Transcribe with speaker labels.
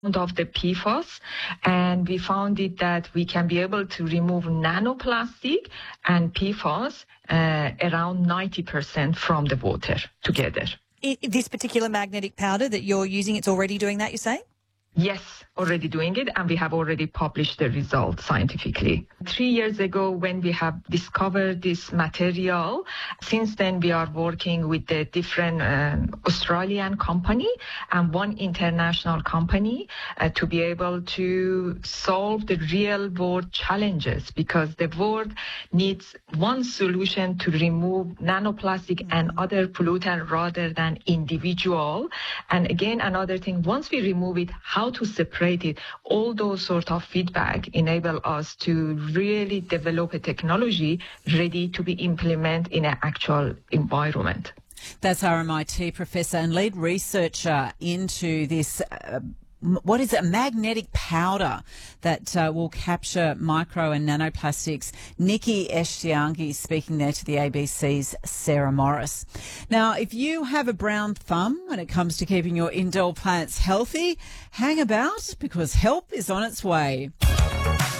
Speaker 1: of the PFAS, and we found it that we can be able to remove nanoplastic and PFAS around 90% from the water together.
Speaker 2: This particular magnetic powder that you're using, it's already doing that, you're saying?
Speaker 1: Yes, already doing it, and we have already published the results scientifically. 3 years ago, when we have discovered this material, since then we are working with the different Australian company and one international company to be able to solve the real world challenges, because the world needs one solution to remove nanoplastic and other pollutant rather than individual. And again, another thing, once we remove it, how to separate it, all those sort of feedback enable us to really develop a technology ready to be implemented in an actual environment.
Speaker 3: That's RMIT professor and lead researcher into this what is it, a magnetic powder that will capture micro and nanoplastics. Nikki Eshtiangi speaking there to the ABC's Sarah Morris. Now, if you have a brown thumb when it comes to keeping your indoor plants healthy, hang about because help is on its way.